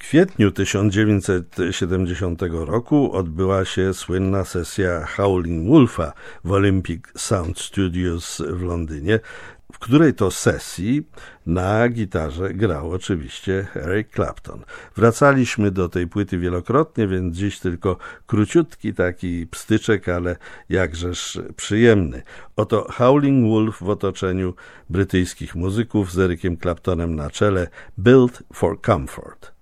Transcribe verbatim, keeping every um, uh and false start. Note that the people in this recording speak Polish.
kwietniu tysiąc dziewięćset siedemdziesiątego roku odbyła się słynna sesja Howling Wolfa w Olympic Sound Studios w Londynie, w której to sesji na gitarze grał oczywiście Eric Clapton. Wracaliśmy do tej płyty wielokrotnie, więc dziś tylko króciutki taki pstyczek, ale jakżeż przyjemny. Oto Howling Wolf w otoczeniu brytyjskich muzyków z Ericiem Claptonem na czele, Built for Comfort.